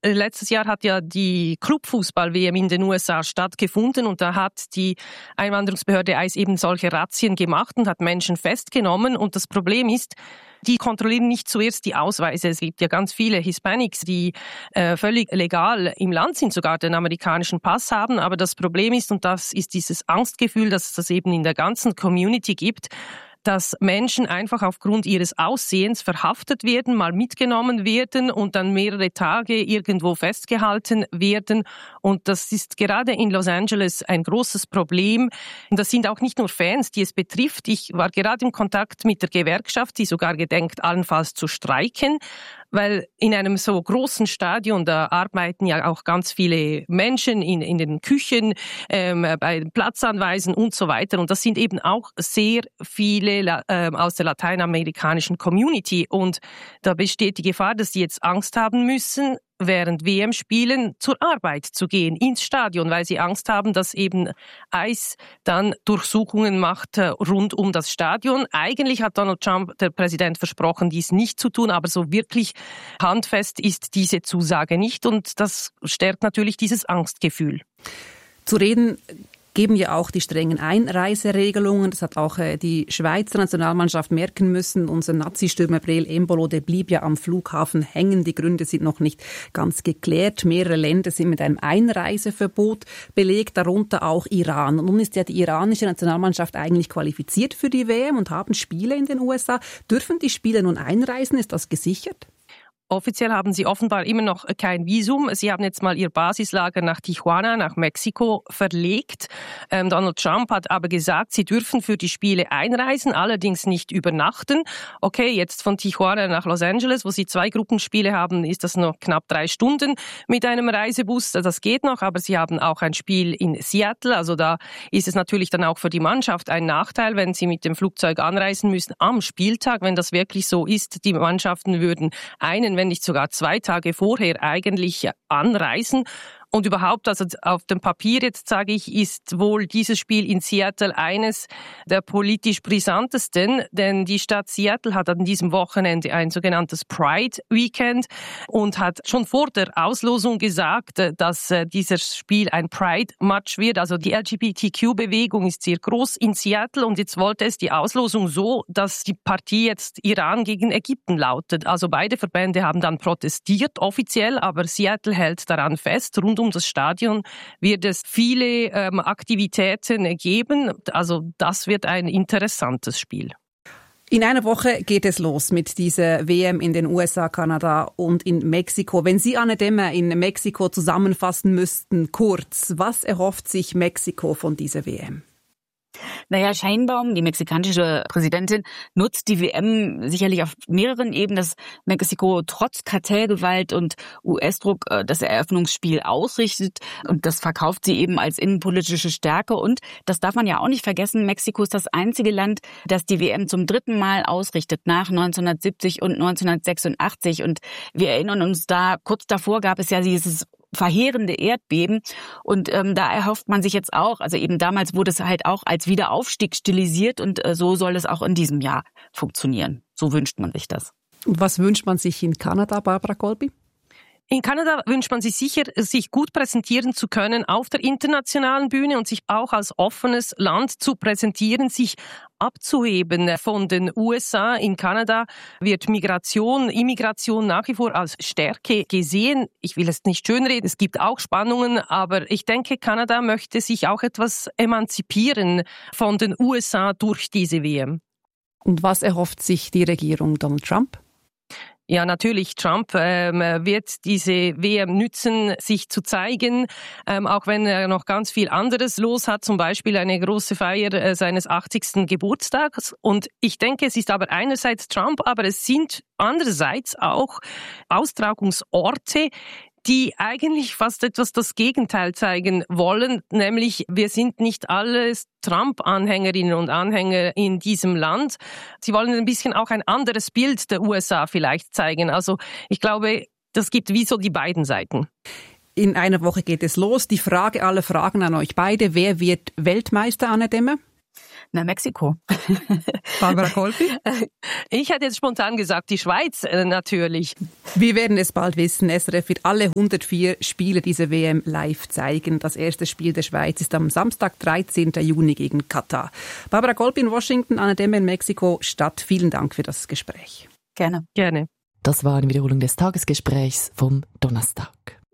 Letztes Jahr hat ja die Clubfußball-WM in den USA stattgefunden und da hat die Einwanderungsbehörde ICE eben solche Razzien gemacht und hat Menschen festgenommen. Und das Problem ist, die kontrollieren nicht zuerst die Ausweise. Es gibt ja ganz viele Hispanics, die völlig legal im Land sind, sogar den amerikanischen Pass haben. Aber das Problem ist, und das ist dieses Angstgefühl, dass es das eben in der ganzen Community gibt, dass Menschen einfach aufgrund ihres Aussehens verhaftet werden, mal mitgenommen werden und dann mehrere Tage irgendwo festgehalten werden. Und das ist gerade in Los Angeles ein großes Problem. Und das sind auch nicht nur Fans, die es betrifft. Ich war gerade in Kontakt mit der Gewerkschaft, die sogar gedenkt, allenfalls zu streiken. Weil in einem so großen Stadion, da arbeiten ja auch ganz viele Menschen in den Küchen, bei den Platzanweisen und so weiter. Und das sind eben auch sehr viele aus der lateinamerikanischen Community. Und da besteht die Gefahr, dass die jetzt Angst haben müssen, während WM-Spielen zur Arbeit zu gehen, ins Stadion, weil sie Angst haben, dass eben ICE dann Durchsuchungen macht rund um das Stadion. Eigentlich hat Donald Trump, der Präsident, versprochen, dies nicht zu tun, aber so wirklich handfest ist diese Zusage nicht und das stärkt natürlich dieses Angstgefühl. Zu reden geben ja auch die strengen Einreiseregelungen. Das hat auch die Schweizer Nationalmannschaft merken müssen. Unser Nazi-Stürmer Breel Embolo, der blieb ja am Flughafen hängen. Die Gründe sind noch nicht ganz geklärt. Mehrere Länder sind mit einem Einreiseverbot belegt, darunter auch Iran. Und nun ist ja die iranische Nationalmannschaft eigentlich qualifiziert für die WM und haben Spiele in den USA. Dürfen die Spieler nun einreisen? Ist das gesichert? Offiziell haben sie offenbar immer noch kein Visum. Sie haben jetzt mal ihr Basislager nach Tijuana, nach Mexiko, verlegt. Donald Trump hat aber gesagt, sie dürfen für die Spiele einreisen, allerdings nicht übernachten. Okay, jetzt von Tijuana nach Los Angeles, wo sie 2 Gruppenspiele haben, ist das noch knapp 3 Stunden mit einem Reisebus. Das geht noch, aber sie haben auch ein Spiel in Seattle. Also da ist es natürlich dann auch für die Mannschaft ein Nachteil, wenn sie mit dem Flugzeug anreisen müssen am Spieltag. Wenn das wirklich so ist, die Mannschaften würden wenn nicht sogar 2 Tage vorher eigentlich anreisen. Und überhaupt, also auf dem Papier jetzt sage ich, ist wohl dieses Spiel in Seattle eines der politisch brisantesten, denn die Stadt Seattle hat an diesem Wochenende ein sogenanntes Pride Weekend und hat schon vor der Auslosung gesagt, dass dieses Spiel ein Pride-Match wird. Also die LGBTQ-Bewegung ist sehr groß in Seattle und jetzt wollte es die Auslosung so, dass die Partie jetzt Iran gegen Ägypten lautet. Also beide Verbände haben dann protestiert offiziell, aber Seattle hält daran fest. Rund um das Stadion wird es viele Aktivitäten geben. Also das wird ein interessantes Spiel. In einer Woche geht es los mit dieser WM in den USA, Kanada und in Mexiko. Wenn Sie, Anne Demmer, in Mexiko zusammenfassen müssten, kurz, was erhofft sich Mexiko von dieser WM? Naja, Sheinbaum, die mexikanische Präsidentin, nutzt die WM sicherlich auf mehreren Ebenen, dass Mexiko trotz Kartellgewalt und US-Druck das Eröffnungsspiel ausrichtet. Und das verkauft sie eben als innenpolitische Stärke. Und das darf man ja auch nicht vergessen, Mexiko ist das einzige Land, das die WM zum 3. Mal ausrichtet, nach 1970 und 1986. Und wir erinnern uns da, kurz davor gab es ja dieses verheerende Erdbeben und da erhofft man sich jetzt auch, also eben damals wurde es halt auch als Wiederaufstieg stilisiert und so soll es auch in diesem Jahr funktionieren. So wünscht man sich das. Und was wünscht man sich in Kanada, Barbara Colby? In Kanada wünscht man sich sicher, sich gut präsentieren zu können auf der internationalen Bühne und sich auch als offenes Land zu präsentieren, sich abzuheben von den USA. In Kanada wird Immigration nach wie vor als Stärke gesehen. Ich will es nicht schönreden, es gibt auch Spannungen, aber ich denke, Kanada möchte sich auch etwas emanzipieren von den USA durch diese WM. Und was erhofft sich die Regierung Donald Trump? Ja, natürlich. Trump wird diese WM nützen, sich zu zeigen, auch wenn er noch ganz viel anderes los hat, zum Beispiel eine große Feier seines 80. Geburtstags. Und ich denke, es ist aber einerseits Trump, aber es sind andererseits auch Austragungsorte, die eigentlich fast etwas das Gegenteil zeigen wollen, nämlich wir sind nicht alles Trump-Anhängerinnen und Anhänger in diesem Land. Sie wollen ein bisschen auch ein anderes Bild der USA vielleicht zeigen. Also ich glaube, das gibt wie so die beiden Seiten. In einer Woche geht es los. Die Frage aller Fragen an euch beide. Wer wird Weltmeister, Anne Demmer? Na, Mexiko. Barbara Colpi? Ich hätte jetzt spontan gesagt, die Schweiz natürlich. Wir werden es bald wissen. SRF wird alle 104 Spiele dieser WM live zeigen. Das erste Spiel der Schweiz ist am Samstag, 13. Juni gegen Katar. Barbara Colpi in Washington, Anna Demmer in Mexiko-Stadt. Vielen Dank für das Gespräch. Gerne. Gerne. Das war eine Wiederholung des Tagesgesprächs vom Donnerstag.